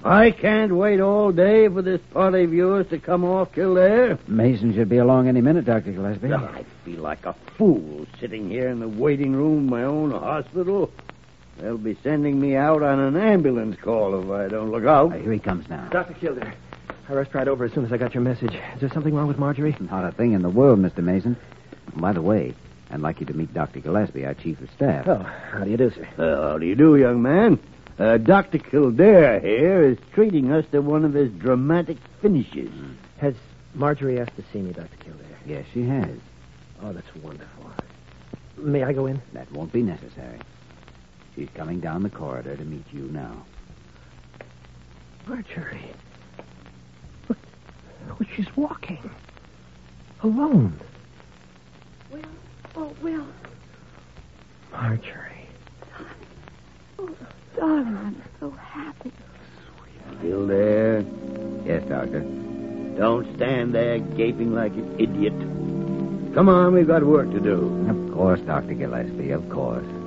I can't wait all day for this party of yours to come off Kildare. Mason should be along any minute, Dr. Gillespie. I feel like a fool sitting here in the waiting room of my own hospital. They'll be sending me out on an ambulance call if I don't look out. Here he comes now. Dr. Kildare, I rushed right over as soon as I got your message. Is there something wrong with Marjorie? Not a thing in the world, Mr. Mason. By the way, I'd like you to meet Dr. Gillespie, our chief of staff. Oh, how do you do, sir? How do you do, young man? Dr. Kildare here is treating us to one of his dramatic finishes. Has Marjorie asked to see me, Dr. Kildare? Yes, she has. Oh, that's wonderful. May I go in? That won't be necessary. She's coming down the corridor to meet you now. Marjorie. Look, she's walking. Alone. Will. Oh, Will. Marjorie. Oh, darling, I'm so happy. Still there? Yes, Doctor. Don't stand there gaping like an idiot. Come on, we've got work to do. Of course, Dr. Gillespie, of course.